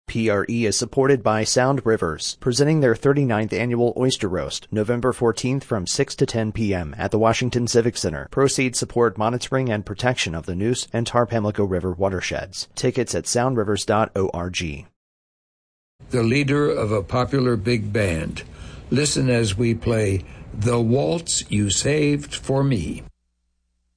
PRE is supported by Sound Rivers, presenting their 39th annual Oyster Roast, November 14th from 6 to 10 p.m. at the Washington Civic Center. Proceeds support monitoring and protection of the Neuse and Tar-Pamlico River watersheds. Tickets at soundrivers.org. The leader of a popular big band. Listen as we play The Waltz You Saved for Me.